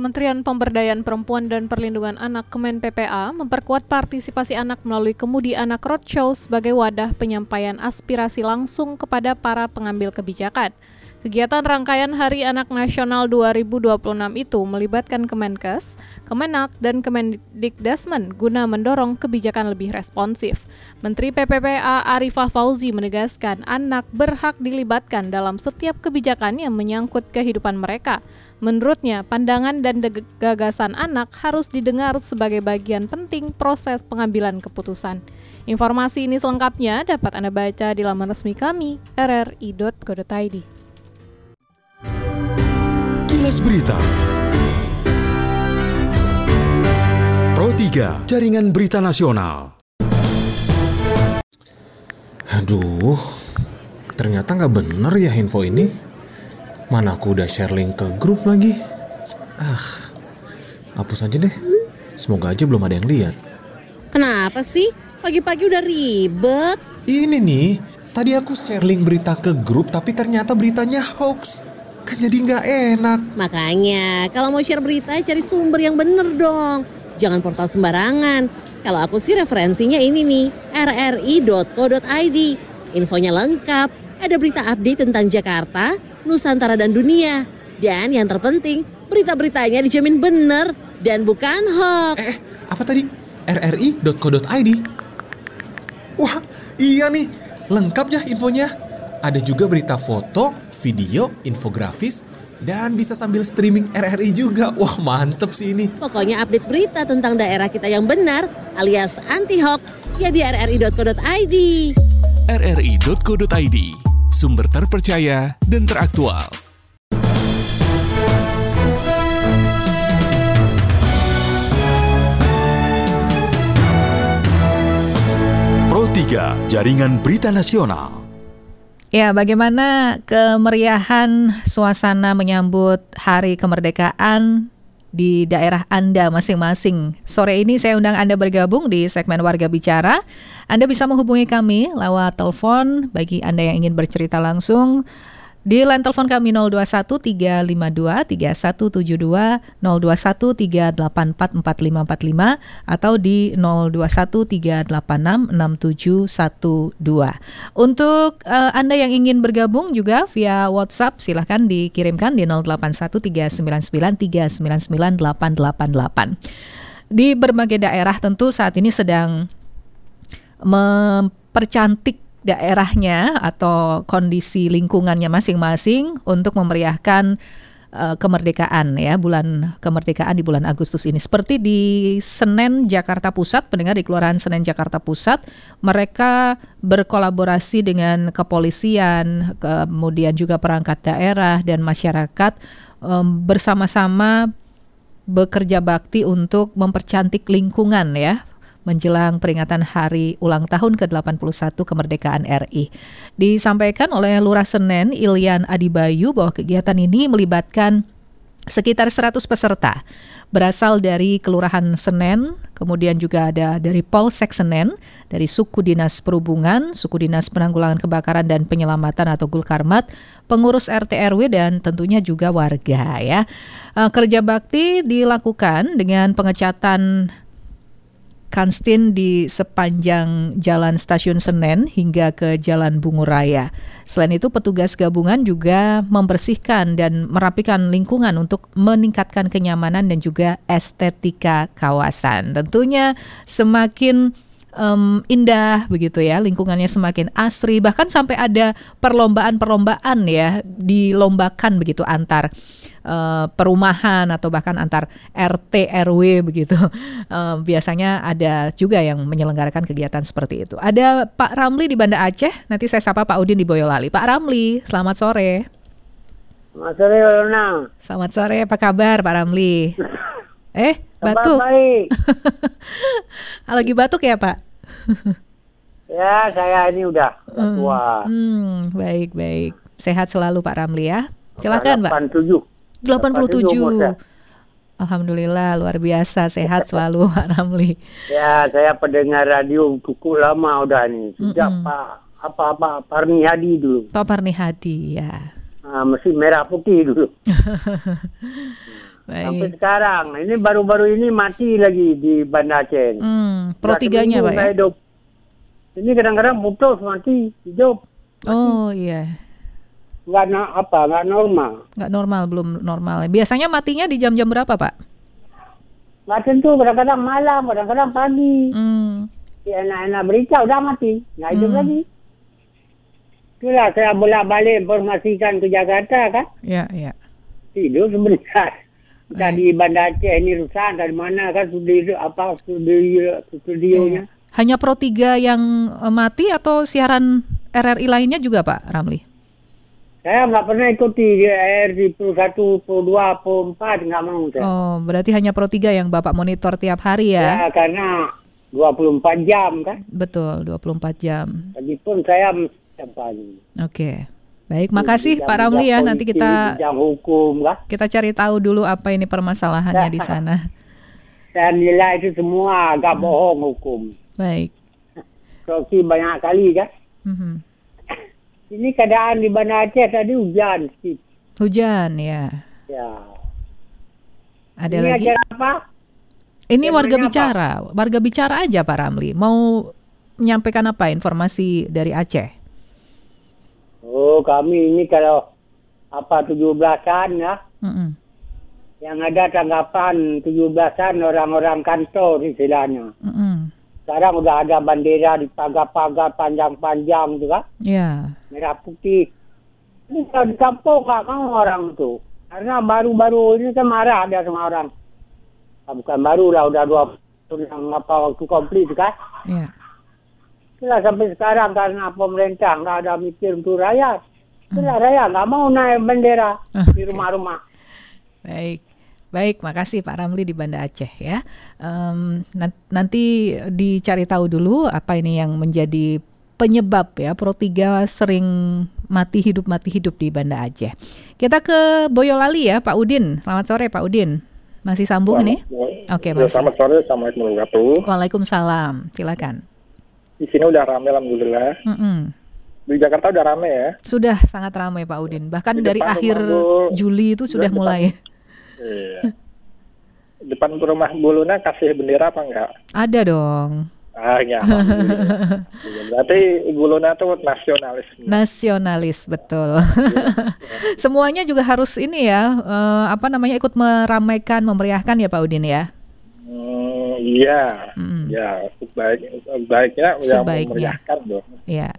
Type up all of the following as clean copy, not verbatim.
Kementerian Pemberdayaan Perempuan dan Perlindungan Anak Kemen PPA memperkuat partisipasi anak melalui Kemudi Anak Roadshow sebagai wadah penyampaian aspirasi langsung kepada para pengambil kebijakan. Kegiatan rangkaian Hari Anak Nasional 2026 itu melibatkan Kemenkes, Kemenak, dan Kemendikdasmen guna mendorong kebijakan lebih responsif. Menteri PPPA Arifah Fauzi menegaskan anak berhak dilibatkan dalam setiap kebijakan yang menyangkut kehidupan mereka. Menurutnya, pandangan dan gagasan anak harus didengar sebagai bagian penting proses pengambilan keputusan. Informasi ini selengkapnya dapat Anda baca di laman resmi kami, rri.co.id. Kilas Berita Pro 3 Jaringan Berita Nasional. Aduh, ternyata nggak bener ya info ini. Mana aku udah share link ke grup lagi. Hapus aja deh. Semoga aja belum ada yang lihat. Kenapa sih? Pagi-pagi udah ribet. Ini nih, tadi aku share link berita ke grup tapi ternyata beritanya hoax. Kan jadi nggak enak. Makanya, kalau mau share berita cari sumber yang bener dong. Jangan portal sembarangan. Kalau aku sih referensinya ini nih, rri.co.id. Infonya lengkap, ada berita update tentang Jakarta, Nusantara dan dunia. Dan yang terpenting, berita-beritanya dijamin bener dan bukan hoax. Apa tadi? rri.co.id? Wah, iya nih, lengkap ya infonya. Ada juga berita foto, video, infografis, dan bisa sambil streaming RRI juga. Wah, mantep sih ini. Pokoknya update berita tentang daerah kita yang benar alias anti-hoax ya di rri.co.id. rri.co.id, sumber terpercaya dan teraktual. Pro 3 Jaringan Berita Nasional. Ya, bagaimana kemeriahan suasana menyambut Hari Kemerdekaan di daerah Anda masing-masing? Sore ini saya undang Anda bergabung di segmen Warga Bicara. Anda bisa menghubungi kami lewat telepon bagi Anda yang ingin bercerita langsung. Di line telepon kami 021 352 3172, 021 384 4545 atau di 021 386 6712. Untuk Anda yang ingin bergabung juga via WhatsApp silahkan dikirimkan di 081 399 399 888. Di berbagai daerah tentu saat ini sedang mempercantik daerahnya atau kondisi lingkungannya masing-masing untuk memeriahkan kemerdekaan ya, bulan kemerdekaan di bulan Agustus ini. Seperti di Senen Jakarta Pusat, pendengar di Kelurahan Senen Jakarta Pusat, mereka berkolaborasi dengan kepolisian, kemudian juga perangkat daerah dan masyarakat bersama-sama bekerja bakti untuk mempercantik lingkungan ya, menjelang peringatan hari ulang tahun ke-81 kemerdekaan RI. Disampaikan oleh Lurah Senen, Ilyan Adibayu, bahwa kegiatan ini melibatkan sekitar 100 peserta. Berasal dari Kelurahan Senen, kemudian juga ada dari Polsek Senen, dari Suku Dinas Perhubungan, Suku Dinas Penanggulangan Kebakaran dan Penyelamatan atau Gulkarmat, pengurus RT RW dan tentunya juga warga ya. Kerja bakti dilakukan dengan pengecatan Kanstin di sepanjang Jalan Stasiun Senen hingga ke Jalan Bungur Raya. Selain itu, petugas gabungan juga membersihkan dan merapikan lingkungan untuk meningkatkan kenyamanan dan juga estetika kawasan. Tentunya semakin indah begitu ya, lingkungannya semakin asri, bahkan sampai ada perlombaan ya, dilombakan begitu antar perumahan atau bahkan antar RT RW begitu. Biasanya ada juga yang menyelenggarakan kegiatan seperti itu. Ada Pak Ramli di Banda Aceh, nanti saya sapa Pak Udin di Boyolali. Pak Ramli, selamat sore. Selamat sore, Lona. Selamat sore, apa kabar Pak Ramli? Batuk. Baik. Lagi batuk ya Pak? Ya, saya ini udah tua. Baik. Sehat selalu Pak Ramli ya. Silakan Pak. 87. Alhamdulillah, luar biasa, sehat selalu Pak Ramli. Ya, saya pendengar radio buku lama udah nih. Sejak Pak Parni Hadi dulu. Pak Parni Hadi ya. Mesin merah putih dulu. Sampai Baik. sekarang. Ini baru-baru ini mati lagi di Banda Aceh. Pro 3-nya Pak ya? Hidup. Ini kadang-kadang putus mati hidup. Oh iya. Nggak normal. Nggak normal, belum normal. Biasanya matinya di jam-jam berapa Pak? Nggak tentu, kadang-kadang malam, kadang-kadang pagi. Si anak-anak berita udah mati, nggak hidup lagi. Itulah saya bolak-balik informasikan ke Jakarta kan. Iya, iya. Tidur sebentar. Tadi Banda Aceh ini rusak, dari mana kan studionya. Hanya Pro 3 yang mati atau siaran RRI lainnya juga Pak Ramli? Saya nggak pernah ikuti di RRI Pro 1, Pro 2, Pro 4, nggak mau saya. Oh, berarti hanya Pro 3 yang Bapak monitor tiap hari ya? Ya, karena 24 jam kan. Betul, 24 jam. Lagipun saya setiap pagi. Oke. Baik, makasih Pak Ramli ya. Nanti kita hukum kan. kita cari tahu dulu apa ini permasalahannya di sana. Saya nilai itu semua agak bohong hukum. Baik. Korupsi banyak kali kan. Ini keadaan di Banda Aceh tadi hujan sedikit. Hujan ya. Ya. Ada Ini lagi? acara apa? Ini warga Temanya bicara. Warga bicara aja Pak Ramli. Mau menyampaikan apa informasi dari Aceh? Oh, kami ini kalau 17-an ya. Yang ada tanggapan 17-an orang-orang kantor istilahnya. Sekarang udah ada bendera di pagar-pagar panjang-panjang tu kan. Ya. Merah putih. Ini kalau di kampung nggak mau orang tu. Karena baru-baru ini kan marah dia sama orang. Bukan baru lah, udah 2 tahun yang waktu komplit kan. Ya. Itulah sampai sekarang karena pemerintah nggak ada mikir untuk rakyat. Itulah rakyat nggak mau naik bendera di rumah-rumah. Baik. Baik, makasih Pak Ramli di Banda Aceh ya. Nanti dicari tahu dulu apa ini yang menjadi penyebab ya Pro 3 sering mati hidup di Banda Aceh. Kita ke Boyolali ya Pak Udin. Selamat sore Pak Udin. Masih sambung ini? Oke, masih. Selamat sore, Assalamualaikum warahmatullahi wabarakatuh. Waalaikumsalam, silakan. Di sini udah ramai alhamdulillah. Di Jakarta udah ramai ya. Sudah sangat ramai Pak Udin. Bahkan Di dari depan akhir rumah Juli itu sudah mulai. Iya. Depan rumah Bu Luna kasih bendera apa enggak? Ada dong. Ya. Berarti Ibu Luna tuh nasionalis. Nasionalis, betul. Semuanya juga harus ini ya, ikut meramaikan, memeriahkan ya Pak Udin ya. Iya. Ya, baiknya ya memeriahkan dong. Iya.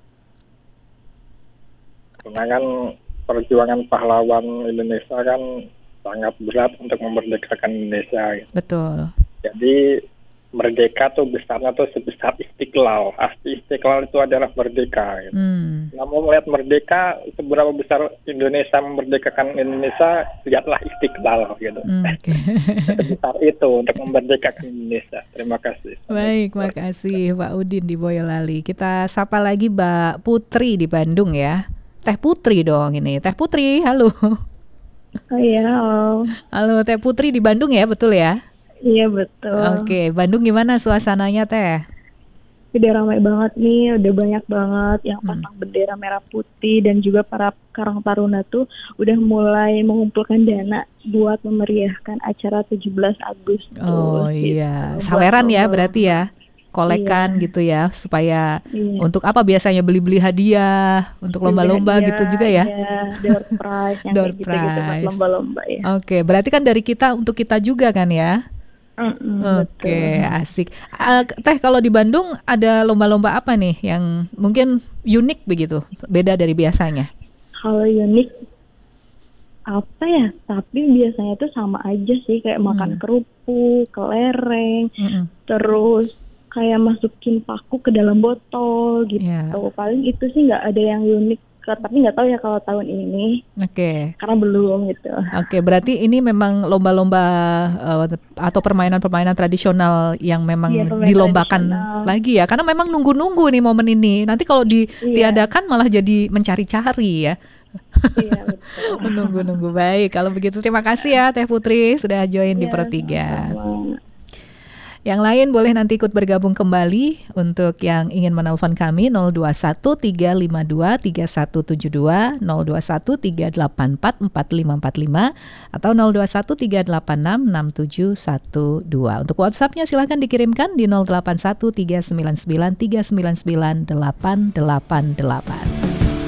Karena kan perjuangan pahlawan Indonesia kan sangat berat untuk memerdekakan Indonesia. Betul. Jadi merdeka tuh besarnya tuh sebesar Istiqlal. Asli Istiqlal itu adalah merdeka. Gitu. Namun melihat merdeka, seberapa besar Indonesia memerdekakan Indonesia, lihatlah Istiqlal. Gitu. Sebesar itu untuk memerdekakan Indonesia. Terima kasih. Baik, makasih Pak Udin di Boyolali. Kita sapa lagi Mbak Putri di Bandung ya. Teh Putri dong ini. Teh Putri, halo. Oh iya, halo. Halo Teh Putri di Bandung ya, betul ya? Iya betul. Oke, Bandung gimana suasananya Teh? Udah ramai banget nih, udah banyak banget yang pasang bendera merah putih dan juga para Karang Taruna tuh udah mulai mengumpulkan dana buat memeriahkan acara 17 Agustus. Oh iya, saweran ya berarti ya? Kolekan gitu ya, supaya untuk apa biasanya beli-beli hadiah, untuk lomba-lomba gitu juga ya? Iya, door prize yang door gitu buat lomba-lomba ya. Oke, berarti kan dari kita untuk kita juga kan ya? Oke, betul. asik. Teh, kalau di Bandung ada lomba-lomba apa nih yang mungkin unik begitu, beda dari biasanya? Kalau unik apa ya? Tapi biasanya tuh sama aja sih, kayak makan kerupuk, kelereng, terus kayak masukin paku ke dalam botol gitu. Paling itu sih nggak ada yang unik. Tapi nggak tahu ya kalau tahun ini. Oke. Karena belum gitu. Oke, berarti ini memang lomba-lomba atau permainan-permainan tradisional yang memang dilombakan lagi ya. Karena memang nunggu-nunggu nih momen ini. Nanti kalau ditiadakan malah jadi mencari-cari ya. Iya, betul. Menunggu-nunggu. Baik, kalau begitu terima kasih ya Teh Putri sudah join di Pro 3. Yang lain boleh nanti ikut bergabung kembali. Untuk yang ingin menelpon kami 021-352-3172, 021-384-4545, atau 021-386-6712. Untuk WhatsApp-nya silakan dikirimkan di 081-399-399-888.